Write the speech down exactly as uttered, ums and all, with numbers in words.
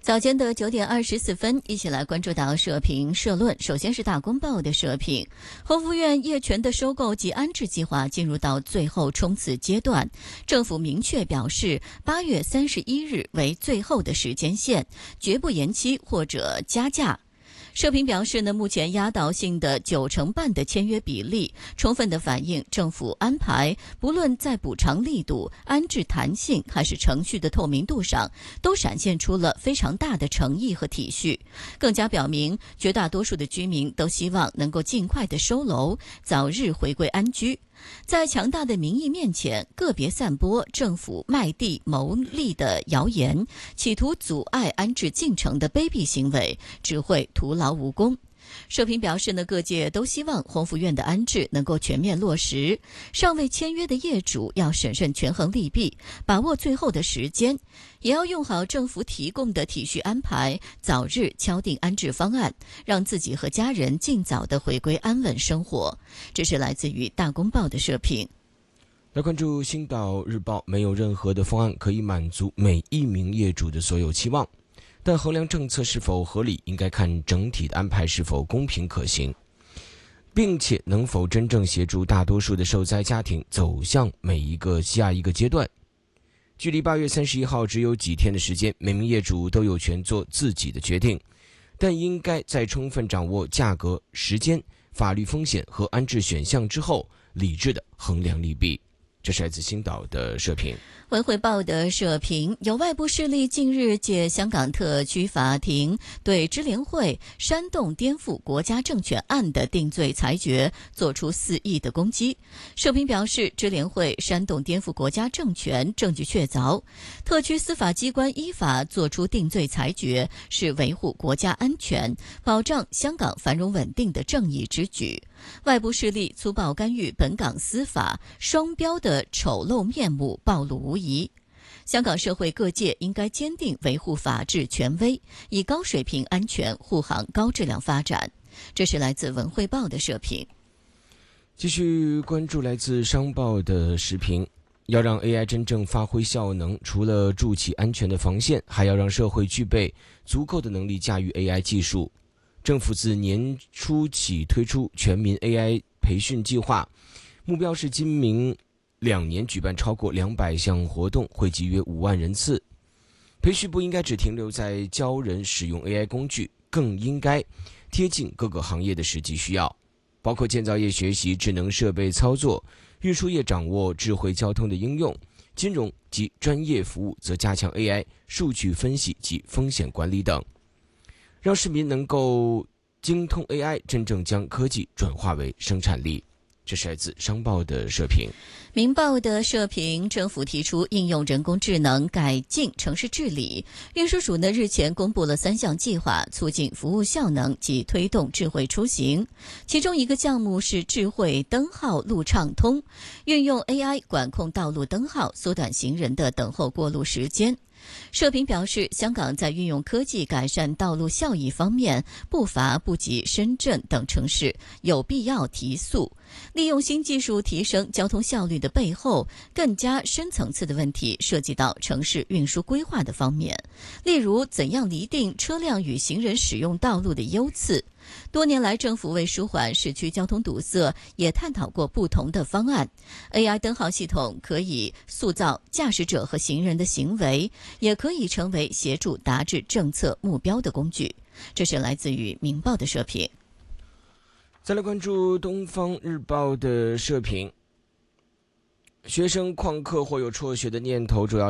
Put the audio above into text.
早间的九点二十四分，一起来关注到社评社论。首先是大公报的社评，侯福院业权的收购及安置计划进入到最后冲刺阶段，政府明确表示，八月三十一日为最后的时间线，绝不延期或者加价。社评表示呢，目前压倒性的九成半的签约比例，充分的反映政府安排，不论在补偿力度、安置弹性还是程序的透明度上，都闪现出了非常大的诚意和体恤，更加表明绝大多数的居民都希望能够尽快的收楼，早日回归安居。在强大的民意面前，个别散播政府卖地牟利的谣言，企图阻碍安置进程的卑鄙行为，只会徒劳无功。社评表示呢，各界都希望宏福院的安置能够全面落实，尚未签约的业主要审慎权衡利弊，把握最后的时间，也要用好政府提供的体恤安排，早日敲定安置方案，让自己和家人尽早的回归安稳生活。这是来自于大公报的社评。 来关注星岛日报，没有任何的方案可以满足每一名业主的所有期望，但衡量政策是否合理，应该看整体的安排是否公平可行，并且能否真正协助大多数的受灾家庭走向每一个下一个阶段。距离八月三十一号只有几天的时间，每名业主都有权做自己的决定，但应该在充分掌握价格、时间、法律风险和安置选项之后，理智的衡量利弊。这是来自星岛的社评。 文汇报的社评，有外部势力近日借香港特区法庭对支联会煽动颠覆国家政权案的定罪裁决作出肆意的攻击。社评表示，支联会煽动颠覆国家政权，证据确凿，特区司法机关依法作出定罪裁决，是维护国家安全、保障香港繁荣稳定的正义之举。外部势力粗暴干预本港司法，双标的丑陋面目暴露无遗。香港社会各界应该坚定维护法治权威，以高水平安全护航高质量发展。这是来自文汇报的社评。 继续关注来自商报的时评，要让 A I 真正发挥效能，除了筑起安全的防线，还要让社会具备足够的能力驾驭 A I 技术。政府自年初起推出全民 A I 培训计划，目标是今明两年举办超过两百项活动，汇集约五万人次。培训不应该只停留在教人使用 A I 工具，更应该贴近各个行业的实际需要，包括建造业学习智能设备操作，运输业掌握智慧交通的应用，金融及专业服务则加强 A I 数据分析及风险管理等，让市民能够精通 A I， 真正将科技转化为生产力。这是来自商报的社评。 明报的社评，政府提出应用人工智能改进城市治理。运输署呢日前公布了三项计划，促进服务效能及推动智慧出行。其中一个项目是智慧灯号路畅通，运用 A I 管控道路灯号，缩短行人的等候过路时间。社评表示，香港在运用科技改善道路效益方面步伐不及深圳等城市，有必要提速。利用新技术提升交通效率的背后，更加深层次的问题涉及到城市运输规划的方面，例如怎样厘定车辆与行人使用道路的优次。多年来，政府为舒缓市区交通堵塞，也探讨过不同的方案。A I 灯号系统可以塑造驾驶者和行人的行为，也可以成为协助达至政策目标的工具。这是来自于明报的社评。 再来关注东方日报的社评，学生旷课或有辍学的念头，主要